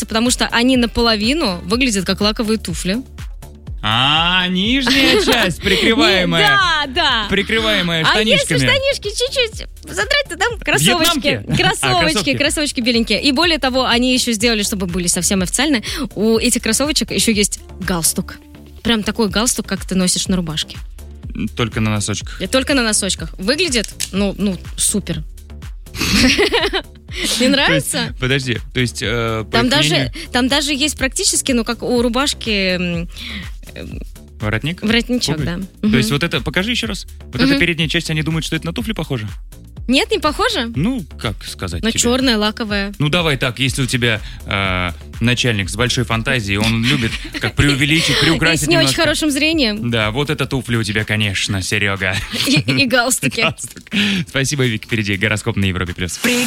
потому что они наполовину выглядят как лаковые туфли. Нижняя часть прикрываемая. Да. Прикрываемая штанишками. А если штанишки чуть-чуть задрать, то там кроссовочки. Кроссовочки беленькие. И более того, они еще сделали, чтобы были совсем официально, у этих кроссовочек еще есть галстук. Прям такой галстук, как ты носишь на рубашке. Только на носочках. Только на носочках. Выглядит, супер. Не нравится? Подожди, то есть... Там даже есть практически, как у рубашки... Воротник? Воротничок, да. То есть вот это, покажи еще раз. Вот эта передняя часть, они думают, что это на туфли похоже? Нет, не похоже? Как сказать Но тебе? черная, лаковая. Давай так, если у тебя начальник с большой фантазией, он любит как преувеличить, приукрасить И с не немножко. очень хорошим зрением. Да, вот это туфли у тебя, конечно, Серега. И галстуки. Спасибо, Вик, впереди гороскоп на Европе+.